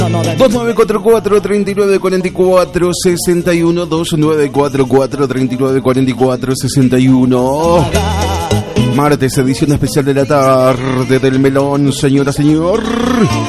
2944-3944-61, 2944-3944-61. Martes, edición especial de la tarde del melón, señora, señor.